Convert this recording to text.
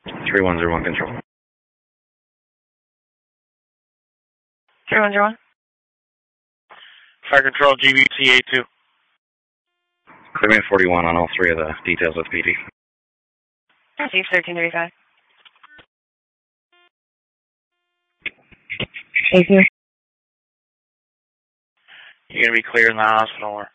3101 control. 3101. Fire control, GBT A2. Clearman 41 on all three of the details with PD. Receive 1335. A2. You're going to be clear in the hospital.